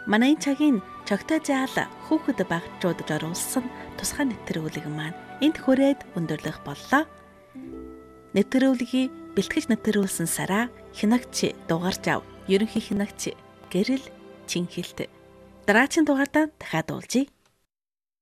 Манай цагийн чогтой заал хүүхэд багчуудад оруулсан тусгай нэвтрүүлэг маань энд хүрээд өндөрлөх боллоо. Нэвтрүүлгийг бэлтгэж нэвтрүүлсэн Сара хянагч дугаарч ав. Ерөнхий хянагч Гэрэл Чинхэлт. Дараагийн дугаартаа дахиад уулзъя.